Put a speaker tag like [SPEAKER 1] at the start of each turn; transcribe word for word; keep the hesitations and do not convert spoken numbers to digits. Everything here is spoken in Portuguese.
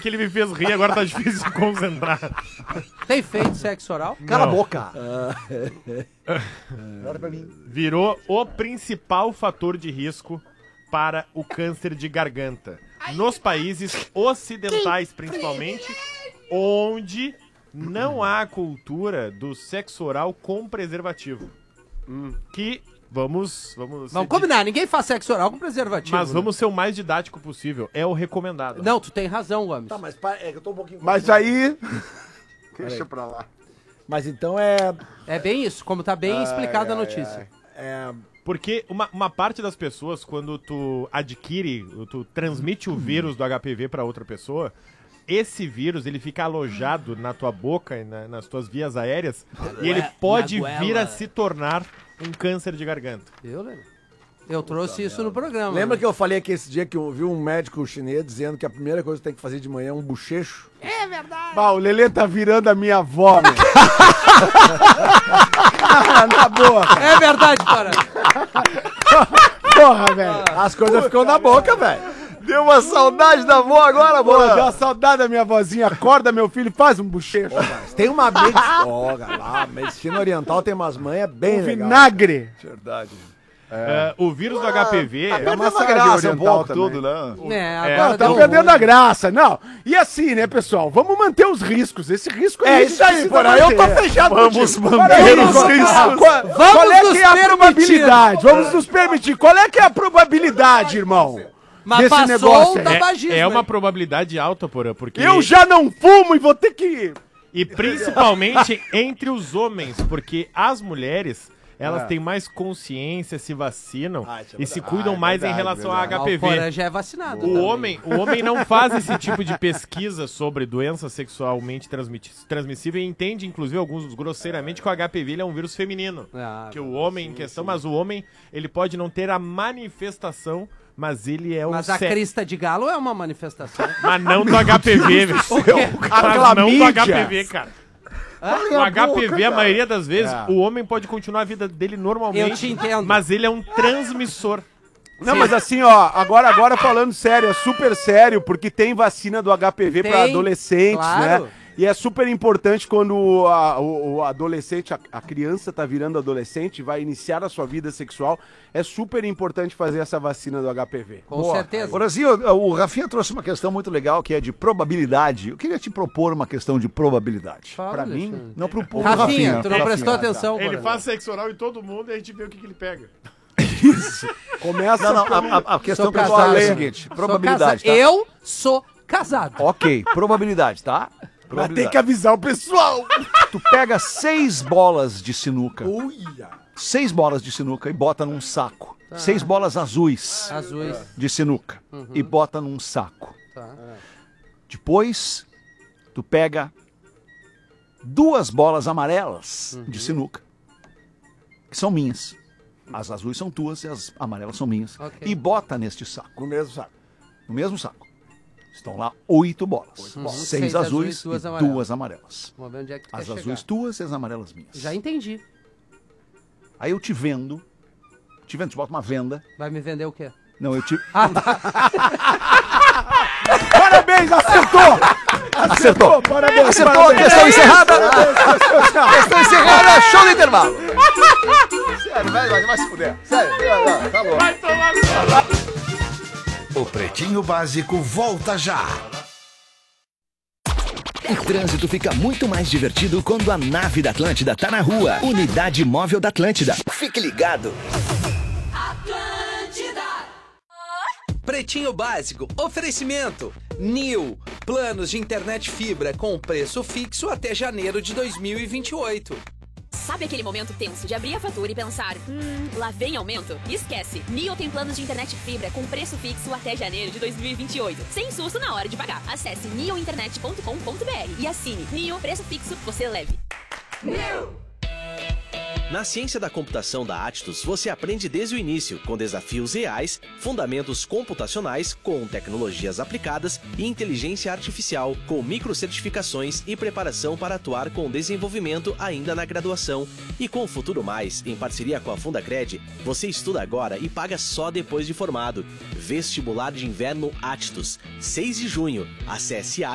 [SPEAKER 1] que ele me fez rir, agora tá difícil de concentrar.
[SPEAKER 2] Tem feito sexo oral?
[SPEAKER 3] Cala a boca.
[SPEAKER 4] Olha pra mim.
[SPEAKER 1] Virou o principal fator de risco para o câncer de garganta. Nos países ocidentais, principalmente, onde não há cultura do sexo oral com preservativo. Hum. Que... Vamos, vamos...
[SPEAKER 2] Vamos combinar, ninguém faz sexo oral com preservativo.
[SPEAKER 1] Mas
[SPEAKER 2] né?
[SPEAKER 1] vamos ser o mais didático possível. É o recomendado.
[SPEAKER 2] Não, tu tem razão, Gomes.
[SPEAKER 3] Tá, mas pa- é que eu tô um pouquinho...
[SPEAKER 4] Mas aí... Deixa pra lá.
[SPEAKER 3] Mas então é...
[SPEAKER 2] É bem isso, como tá bem explicada a notícia.
[SPEAKER 3] é
[SPEAKER 1] Porque uma, uma parte das pessoas, quando tu adquire, tu transmite o vírus do H P V pra outra pessoa, esse vírus, ele fica alojado na tua boca e na- nas tuas vias aéreas, e ele pode
[SPEAKER 2] na
[SPEAKER 1] vir a
[SPEAKER 2] goela.
[SPEAKER 1] se tornar um câncer de garganta.
[SPEAKER 2] Eu, né? Eu trouxe isso no programa.
[SPEAKER 3] Lembra
[SPEAKER 2] né?
[SPEAKER 3] que eu falei aqui esse dia que eu vi um médico chinês dizendo que a primeira coisa que tem que fazer de manhã é um bochecho?
[SPEAKER 4] Bah, o Lelê tá virando a minha avó, meu.
[SPEAKER 3] Na boa.
[SPEAKER 2] É verdade, para.
[SPEAKER 3] Porra, velho. As coisas ficam na boca, velho.
[SPEAKER 4] Deu uma saudade da avó agora,
[SPEAKER 3] Pô,
[SPEAKER 4] mano.
[SPEAKER 3] deu uma saudade da minha vozinha. Acorda, meu filho, faz um bochecho. Tem uma medicina... Ó, cara, a medicina oriental tem umas manhas bem
[SPEAKER 4] Um
[SPEAKER 3] legais.
[SPEAKER 4] vinagre.
[SPEAKER 3] Verdade.
[SPEAKER 1] É, o vírus do H P V...
[SPEAKER 4] Tá
[SPEAKER 1] é
[SPEAKER 4] perdendo
[SPEAKER 3] massagem
[SPEAKER 4] a graça um
[SPEAKER 3] oriental
[SPEAKER 4] pouco
[SPEAKER 3] também.
[SPEAKER 4] tudo, né?
[SPEAKER 2] É,
[SPEAKER 1] É,
[SPEAKER 2] agora
[SPEAKER 3] Não, tá
[SPEAKER 2] deu
[SPEAKER 3] perdendo
[SPEAKER 2] ruim.
[SPEAKER 3] a graça, não. E assim, né, pessoal? Vamos manter os riscos. Esse risco
[SPEAKER 4] É isso aí, Porã. Eu tô fechado
[SPEAKER 3] Vamos
[SPEAKER 4] contigo.
[SPEAKER 3] manter
[SPEAKER 4] Peraí,
[SPEAKER 3] os
[SPEAKER 4] vamos-
[SPEAKER 3] riscos.
[SPEAKER 4] Ah,
[SPEAKER 3] Qual,
[SPEAKER 2] Vamos
[SPEAKER 3] qual é
[SPEAKER 2] nos
[SPEAKER 3] que é a
[SPEAKER 2] permitir.
[SPEAKER 3] probabilidade? Vamos nos permitir. Qual é que é a probabilidade, irmão?
[SPEAKER 2] Mas
[SPEAKER 3] desse
[SPEAKER 2] passou
[SPEAKER 3] negócio
[SPEAKER 2] o
[SPEAKER 3] aí?
[SPEAKER 1] É,
[SPEAKER 2] tabagismo.
[SPEAKER 1] é uma
[SPEAKER 2] hein?
[SPEAKER 1] probabilidade alta, Porã, porque...
[SPEAKER 3] Eu já não fumo e vou ter que...
[SPEAKER 1] E principalmente entre os homens, porque as mulheres, elas
[SPEAKER 3] É.
[SPEAKER 1] têm mais consciência, se vacinam
[SPEAKER 3] Ah, isso é
[SPEAKER 1] e se
[SPEAKER 3] verdade.
[SPEAKER 1] cuidam
[SPEAKER 4] Ah, é
[SPEAKER 1] mais em
[SPEAKER 4] verdade,
[SPEAKER 1] relação
[SPEAKER 4] verdade.
[SPEAKER 1] a
[SPEAKER 2] Ah,
[SPEAKER 1] H P
[SPEAKER 2] o Porã
[SPEAKER 1] V.
[SPEAKER 2] já é vacinado.
[SPEAKER 1] O
[SPEAKER 2] também.
[SPEAKER 1] homem, o homem não faz esse tipo de pesquisa sobre doença sexualmente transmiti- transmissível e entende, inclusive, alguns grosseiramente, que o H P V ele é um vírus feminino.
[SPEAKER 2] Ah,
[SPEAKER 1] que o homem em questão, mas o homem, ele pode não ter a manifestação, mas ele é um...
[SPEAKER 2] Mas a
[SPEAKER 1] sé-
[SPEAKER 2] crista de galo é uma manifestação.
[SPEAKER 1] Mas não do H P V, velho.
[SPEAKER 3] A
[SPEAKER 1] Mas não do
[SPEAKER 3] clamídia.
[SPEAKER 1] H P V, cara. O H P V, a maioria das vezes,
[SPEAKER 3] É.
[SPEAKER 1] o homem pode continuar a vida dele normalmente.
[SPEAKER 2] Eu te entendo.
[SPEAKER 1] Mas ele é um transmissor.
[SPEAKER 4] Não, mas assim, ó, agora, agora falando sério, é super sério, porque tem vacina do H P V pra
[SPEAKER 2] Tem,
[SPEAKER 4] adolescentes,
[SPEAKER 2] claro.
[SPEAKER 4] né? E é super importante quando o, a- o- o adolescente, a, a criança tá virando adolescente, vai iniciar a sua vida sexual, é super importante fazer essa vacina do H P V.
[SPEAKER 2] Com certeza.
[SPEAKER 5] Brasil, o Rafinha trouxe uma questão muito legal que é de probabilidade. Eu queria te propor uma questão de probabilidade.
[SPEAKER 2] Fala,
[SPEAKER 4] pra mim,
[SPEAKER 2] Alexandre.
[SPEAKER 5] Não pro pro
[SPEAKER 2] Rafinha, tu não
[SPEAKER 5] Rafinha.
[SPEAKER 2] prestou atenção,
[SPEAKER 1] Ele
[SPEAKER 2] Porã.
[SPEAKER 1] faz sexo oral em todo mundo e a gente vê o que, que ele pega.
[SPEAKER 4] Começa
[SPEAKER 5] Não, não,
[SPEAKER 4] pelo-
[SPEAKER 5] a, a- a questão
[SPEAKER 2] Sou
[SPEAKER 5] que eu falo é
[SPEAKER 2] casado.
[SPEAKER 5] a seguinte:
[SPEAKER 2] Sou
[SPEAKER 5] probabilidade,
[SPEAKER 2] casa-
[SPEAKER 5] tá?
[SPEAKER 2] Eu sou casado.
[SPEAKER 5] Ok, probabilidade, tá?
[SPEAKER 4] Mas tem
[SPEAKER 5] Probabilidade.
[SPEAKER 4] que avisar o pessoal.
[SPEAKER 5] Tu pega seis bolas de sinuca,
[SPEAKER 4] Uia.
[SPEAKER 5] seis bolas de sinuca e bota num saco. Seis bolas azuis
[SPEAKER 2] Azuis.
[SPEAKER 5] de sinuca e bota num saco.
[SPEAKER 2] Tá.
[SPEAKER 5] Depois, tu pega duas bolas amarelas de sinuca, que são minhas. As azuis são tuas e as amarelas são minhas.
[SPEAKER 2] Ok.
[SPEAKER 5] E bota neste saco,
[SPEAKER 4] No mesmo saco.
[SPEAKER 5] no mesmo saco. Estão lá oito bolas.
[SPEAKER 2] bolas.
[SPEAKER 5] Seis,
[SPEAKER 2] Seis
[SPEAKER 5] azuis,
[SPEAKER 2] azuis, duas
[SPEAKER 5] e
[SPEAKER 2] amarelas.
[SPEAKER 5] duas amarelas.
[SPEAKER 2] Vamos ver onde é que tu
[SPEAKER 5] As
[SPEAKER 2] quer
[SPEAKER 5] azuis
[SPEAKER 2] chegar.
[SPEAKER 5] tuas e as amarelas minhas.
[SPEAKER 2] Já entendi.
[SPEAKER 5] Aí eu te vendo, te vendo, te boto uma venda.
[SPEAKER 2] Vai me vender o quê?
[SPEAKER 5] Não, eu te...
[SPEAKER 4] Parabéns, acertou!
[SPEAKER 5] Acertou!
[SPEAKER 4] Parabéns,
[SPEAKER 5] Acertou,
[SPEAKER 4] parabéns.
[SPEAKER 5] questão encerrada! Questão encerrada, show do intervalo! Sério, vai, vai, vai se fuder. Sério, não, não, tá louco.
[SPEAKER 1] Vai tomar no...
[SPEAKER 6] O Pretinho Básico volta já.
[SPEAKER 7] O trânsito fica muito mais divertido quando a nave da Atlântida tá na rua. Unidade Móvel da Atlântida. Fique ligado.
[SPEAKER 8] Pretinho Básico, oferecimento Nil, planos de internet fibra com preço fixo até janeiro de dois mil e vinte e oito.
[SPEAKER 9] Sabe aquele momento tenso de abrir a fatura e pensar, hum, lá vem aumento? Esquece, Nio tem planos de internet fibra com preço fixo até janeiro de dois mil e vinte e oito, sem susto na hora de pagar. Acesse nio internet ponto com ponto br e assine Nio, preço fixo, você leve.
[SPEAKER 10] Na ciência da computação da Atlas, você aprende desde o início, com desafios reais, fundamentos computacionais com tecnologias aplicadas e inteligência artificial, com microcertificações e preparação para atuar com desenvolvimento ainda na graduação. E com o Futuro Mais, em parceria com a Fundacred, você estuda agora e paga só depois de formado. Vestibular de Inverno Atlas, seis de junho. Acesse